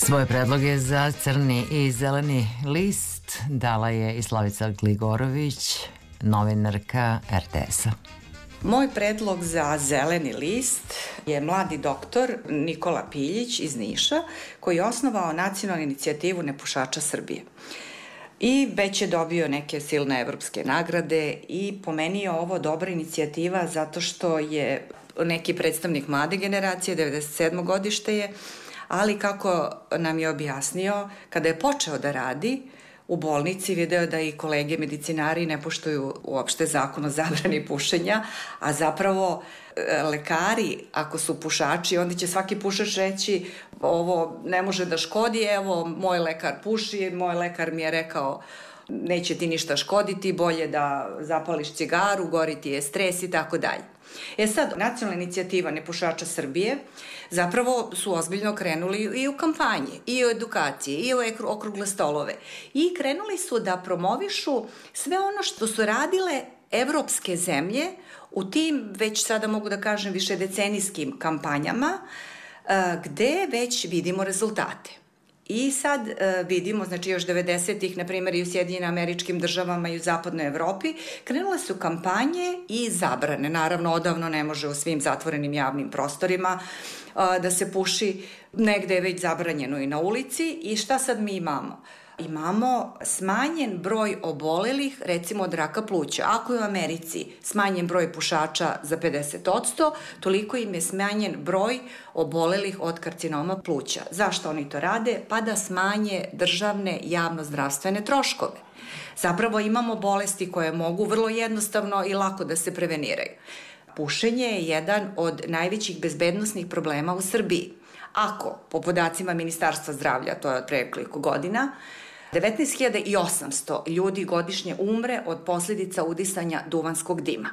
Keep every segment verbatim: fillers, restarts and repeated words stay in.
Svoje predloge za crni i zeleni list dala je i Slavica Gligorović, novinarka er te es-a. Moj predlog za zeleni list je mladi doktor Nikola Piljić iz Niša, koji je osnovao nacionalnu inicijativu nepušača Srbije. I već je dobio neke silne evropske nagrade i po meni je ovo dobra inicijativa zato što je neki predstavnik mlade generacije, devedeset sedmo godište je, ali kako nam je objasnio, kada je počeo da radi u bolnici, video da i kolege medicinari ne poštuju uopšte zakon o zabrani pušenja, a zapravo lekari, ako su pušači, onda će svaki pušač reći ovo ne može da škodi, evo moj lekar puši, moj lekar mi je rekao neće ti ništa škoditi, bolje da zapališ cigaru, gori ti je stres i tako dalje. E sad, nacionalna inicijativa nepušača Srbije zapravo su ozbiljno krenuli i u kampanje, i u edukaciji, i u okrugle stolove. I krenuli su da promovišu sve ono što su radile evropske zemlje u tim, već sada mogu da kažem, višedecenijskim kampanjama, gde već vidimo rezultate. I sad e, vidimo, znači još devedesetih, na primjer i u Sjedinjenim Američkim Državama i u zapadnoj Evropi, krenule su kampanje i zabrane. Naravno, odavno ne može u svim zatvorenim javnim prostorima e, da se puši, negde je već zabranjeno i na ulici. I šta sad mi imamo? Imamo smanjen broj obolelih, recimo od raka pluća. Ako je u Americi smanjen broj pušača za pedeset posto, toliko im je smanjen broj obolelih od karcinoma pluća. Zašto oni to rade? Pa da smanje državne javno-zdravstvene troškove. Zapravo imamo bolesti koje mogu vrlo jednostavno i lako da se preveniraju. Pušenje je jedan od najvećih bezbednosnih problema u Srbiji. Ako, po podacima Ministarstva zdravlja, to je od pre nekoliko godina, devetnaest hiljada osamsto ljudi godišnje umre od posljedica udisanja duvanskog dima.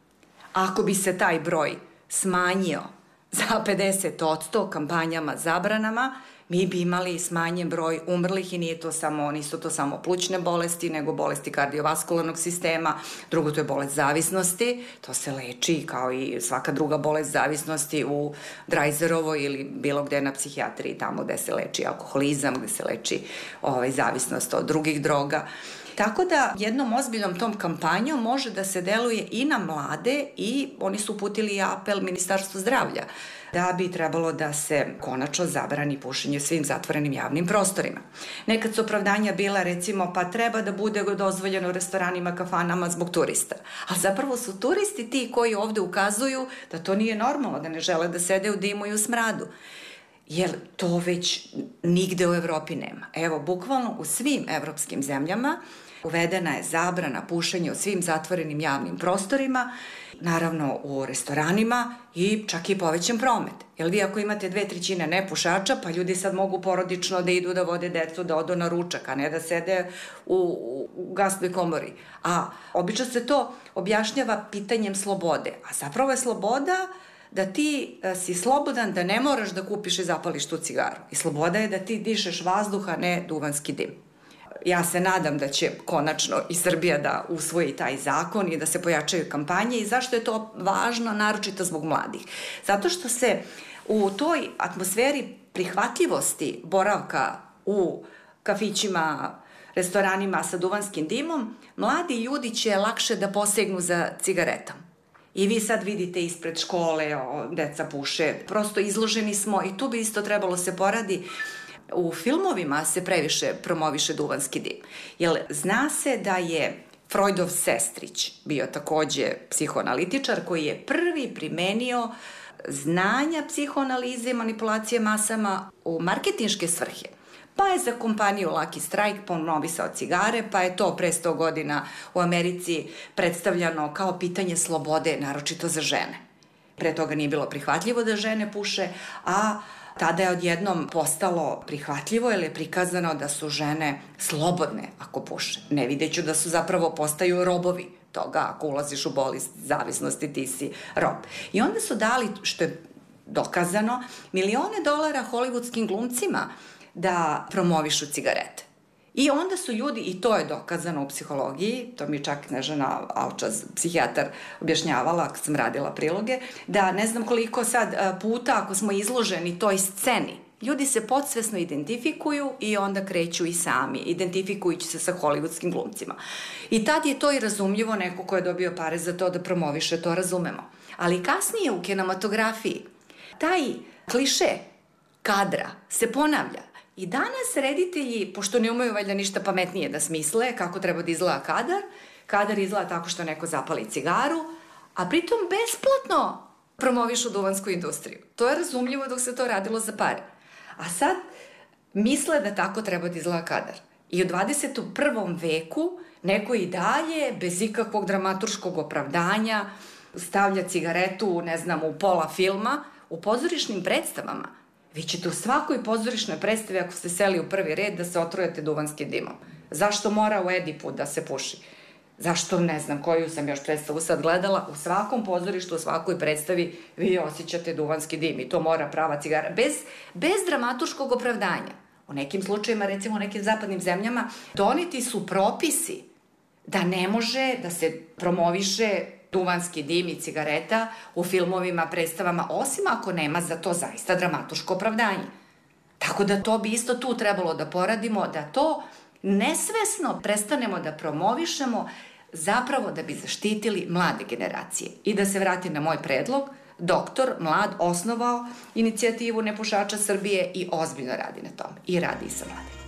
Ako bi se taj broj smanjio za pedeset posto kampanjama, zabranama, mi bi imali smanjen broj umrlih i nije to samo, nisu to samo plućne bolesti, nego bolesti kardiovaskularnog sistema. Drugo, to je bolest zavisnosti, to se leči kao i svaka druga bolest zavisnosti u Drajzerovoj ili bilo gde na psihijatriji, tamo gde se leči alkoholizam, gde se leči ovaj, zavisnost od drugih droga. Tako da jednom ozbiljnom tom kampanjom može da se deluje i na mlade i oni su uputili apel Ministarstvu zdravlja da bi trebalo da se konačno zabrani pušenje svim zatvorenim javnim prostorima. Nekad su opravdanja bila recimo pa treba da bude dozvoljeno u restoranima, kafanama zbog turista. A zapravo su turisti ti koji ovde ukazuju da to nije normalno, da ne žele da sede u dimu i u smradu. Jer to već nigde u Evropi nema. Evo, bukvalno u svim evropskim zemljama uvedena je zabrana pušenja u svim zatvorenim javnim prostorima, naravno u restoranima i čak i povećan promet. Jer vi ako imate dve trećine nepušača, pa ljudi sad mogu porodično da idu da vode decu, da odu na ručak, a ne da sede u, u gasnoj komori. A obično se to objašnjava pitanjem slobode. A zapravo je sloboda da ti si slobodan, da ne moraš da kupiš i zapališ tu cigaru. I sloboda je da ti dišeš vazduh, a ne duvanski dim. Ja se nadam da će konačno i Srbija da usvoji taj zakon i da se pojačaju kampanje. I zašto je to važno, naročito zbog mladih? Zato što se u toj atmosferi prihvatljivosti boravka u kafićima, restoranima sa duvanskim dimom, mladi ljudi će lakše da posegnu za cigaretom. I vi sad vidite ispred škole, o, deca puše, prosto izloženi smo i tu bi isto trebalo se poradi. U filmovima se previše promoviše duvanski dim. Jer zna se da je Freudov sestrić bio takođe psihoanalitičar koji je prvi primenio znanja psihoanalize i manipulacije masama u marketinške svrhe. Pa je za kompaniju Lucky Strike promovisao cigare, pa je to pre sto godina u Americi predstavljano kao pitanje slobode, naročito za žene. Pre toga nije bilo prihvatljivo da žene puše, a tada je odjednom postalo prihvatljivo jer je prikazano da su žene slobodne ako puše. Ne videću da su zapravo postaju robovi toga, ako ulaziš u bolest zavisnosti ti si rob. I onda su dali, što je dokazano, milione dolara hollywoodskim glumcima da promovišu cigarete. I onda su ljudi, i to je dokazano u psihologiji, to mi čak Snežana Alčaz, psihijatar, objašnjavala kad sam radila priloge, da ne znam koliko sad puta ako smo izloženi toj sceni ljudi se podsvesno identifikuju i onda kreću i sami, identifikujući se sa hollywoodskim glumcima. I tad je to i razumljivo, neko ko je dobio pare za to da promoviše, to razumemo. Ali kasnije u kinematografiji taj kliše kadra se ponavlja. I danas reditelji, pošto ne umeju valjda ništa pametnije da smisle kako treba da izgleda kadar, kadar izgleda tako što neko zapali cigaru, a pritom besplatno promovišu duvansku industriju. To je razumljivo dok se to radilo za pare. A sad misle da tako treba da izgleda kadar. I u dvadeset prvom veku neko i dalje, bez ikakvog dramaturškog opravdanja, stavlja cigaretu, ne znam, u pola filma, u pozorišnim predstavama. Vi ćete u svakoj pozorišnoj predstavi, ako ste seli u prvi red, da se otrujete duvanskim dimom. Zašto mora u Edipu da se puši? Zašto, ne znam, koju sam još predstavu sad gledala, u svakom pozorištu, u svakoj predstavi vi osjećate duvanski dim i to mora prava cigara, bez, bez dramaturškog opravdanja. U nekim slučajima, recimo u nekim zapadnim zemljama, doneti su propisi da ne može da se promoviše duvanski dim i cigareta u filmovima, predstavama, osim ako nema za to zaista dramaturško opravdanje. Tako da to bi isto tu trebalo da poradimo, da to nesvesno prestanemo da promovišemo zapravo da bi zaštitili mlade generacije. I da se vrati na moj predlog, doktor mlad osnovao inicijativu Nepušača Srbije i ozbiljno radi na tome. I radi i sa mladima.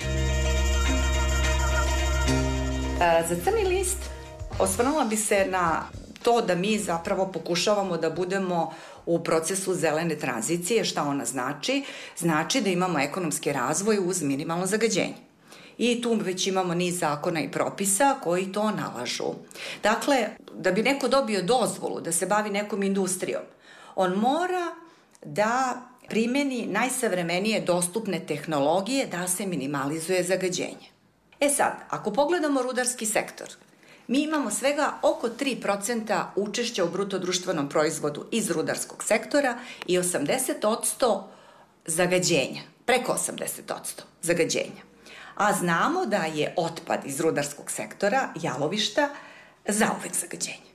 Za Crni list osvrnula bi se na to da mi zapravo pokušavamo da budemo u procesu zelene tranzicije. Šta ona znači? Znači da imamo ekonomski razvoj uz minimalno zagađenje. I tu već imamo niz zakona i propisa koji to nalažu. Dakle, da bi neko dobio dozvolu da se bavi nekom industrijom, on mora da primeni najsavremenije dostupne tehnologije da se minimalizuje zagađenje. E sad, ako pogledamo rudarski sektor, mi imamo svega oko tri procenta učešća u bruto društvenom proizvodu iz rudarskog sektora i osamdeset posto zagađenja, preko osamdeset posto zagađenja. A znamo da je otpad iz rudarskog sektora, jalovišta, zauvek zagađenje.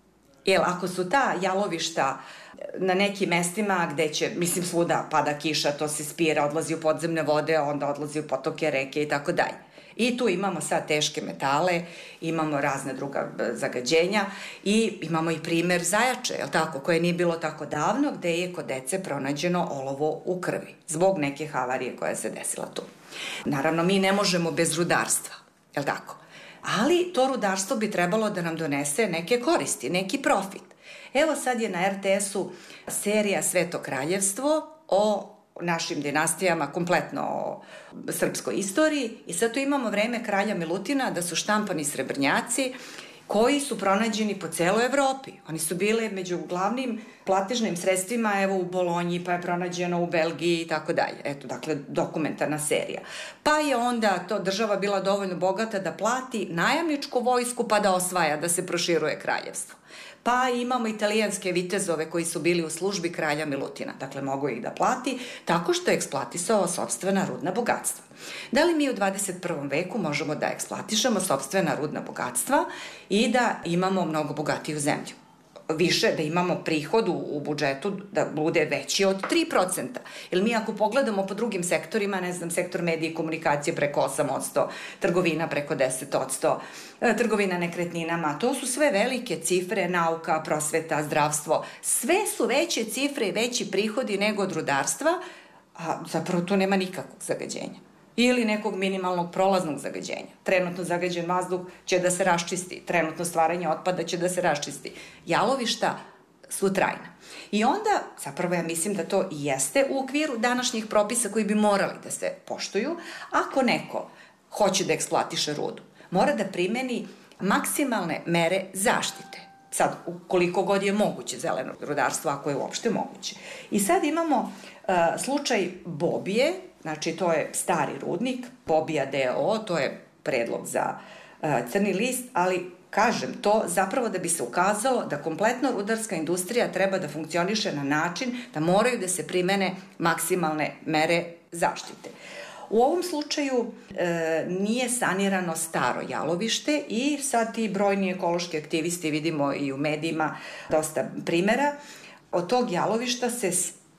Jer ako su ta jalovišta na nekim mestima gde će, mislim, svuda pada kiša, to se spira, odlazi u podzemne vode, onda odlazi u potoke, reke i tako dalje. I tu imamo sad teške metale, imamo razne druga zagađenja i imamo i primer Zajače, je li tako, koje nije bilo tako davno, gde je kod dece pronađeno olovo u krvi, zbog neke havarije koja se desila tu. Naravno, mi ne možemo bez rudarstva, je li tako? Ali to rudarstvo bi trebalo da nam donese neke koristi, neki profit. Evo sad je na er te esu serija Sveto kraljevstvo o našim dinastijama, kompletno o srpskoj istoriji i sad tu imamo vreme kralja Milutina da su štampani srebrnjaci koji su pronađeni po celoj Evropi. Oni su bile među glavnim platežnim sredstvima, evo u Bolonji, pa je pronađeno u Belgiji i tako dalje. Eto, dakle, dokumentarna serija. Pa je onda to država bila dovoljno bogata da plati najamničku vojsku pa da osvaja, da se proširuje kraljevstvo. Pa imamo italijanske vitezove koji su bili u službi kralja Milutina, dakle mogu ih da plati tako što je eksploatisao sopstvena rudna bogatstva. Da li mi u dvadeset prvom veku možemo da eksploatišemo sopstvena rudna bogatstva i da imamo mnogo bogatiju zemlju? Više, da imamo prihod u, u budžetu da bude veći od tri procenta. Jer mi ako pogledamo po drugim sektorima, ne znam, sektor medije i komunikacije preko osam posto, trgovina preko deset posto, trgovina nekretninama, to su sve velike cifre, nauka, prosveta, zdravstvo, sve su veće cifre i veći prihodi nego od rudarstva, a zapravo tu nema nikakvog zagađenja. Ili nekog minimalnog prolaznog zagađenja. Trenutno zagađen vazduh će da se raščisti, trenutno stvaranje otpada će da se raščisti. Jalovišta su trajna. I onda, zapravo ja mislim da to i jeste u okviru današnjih propisa koji bi morali da se poštuju. Ako neko hoće da eksploatiše rudu, mora da primeni maksimalne mere zaštite. Sad, koliko god je moguće zeleno rudarstvo, ako je uopšte moguće. I sad imamo uh, slučaj Bobije, znači to je stari rudnik, Bobija de o o, to je predlog za uh, Crni list, ali kažem to zapravo da bi se ukazalo da kompletno rudarska industrija treba da funkcioniše na način da moraju da se primene maksimalne mere zaštite. U ovom slučaju e, nije sanirano staro jalovište i sad ti brojni ekološki aktivisti, vidimo i u medijima dosta primera, od tog jalovišta se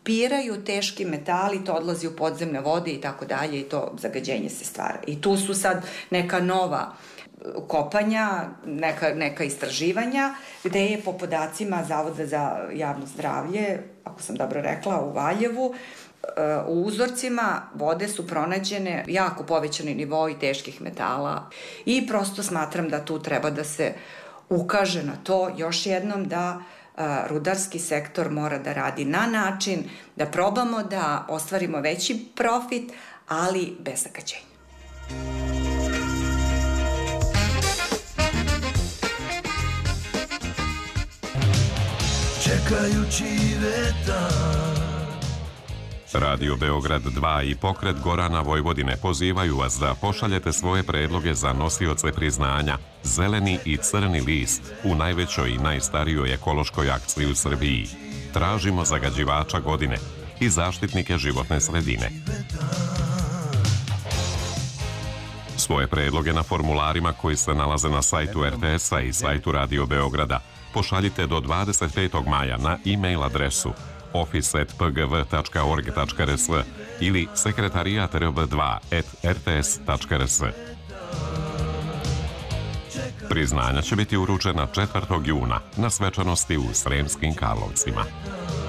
piraju teški metali, to odlazi u podzemne vode i tako dalje i to zagađenje se stvara. I tu su sad neka nova kopanja, neka, neka istraživanja, gde je po podacima Zavoda za javno zdravlje, ako sam dobro rekla, u Valjevu, u uzorcima vode su pronađene jako povećani nivoi teških metala i prosto smatram da tu treba da se ukaže na to još jednom da rudarski sektor mora da radi na način da probamo da ostvarimo veći profit, ali bez zagađenja. Čekajući vetar. Radio Beograd dva i Pokret Gorana Vojvodine pozivaju vas da pošaljete svoje predloge za nosioce priznanja Zeleni i Crni list u najvećoj i najstarijoj ekološkoj akciji u Srbiji. Tražimo zagađivača godine i zaštitnike životne sredine. Svoje predloge na formularima koji se nalaze na sajtu er te es-a i sajtu Radio Beograda pošaljite do dvadeset petog maja na e-mail adresu office at p g v tačka org tačka r s ili sekretarijat r b dva at r t s tačka r s. Priznanja će biti uručena četvrtog juna na svečanosti u Sremskim Karlovcima.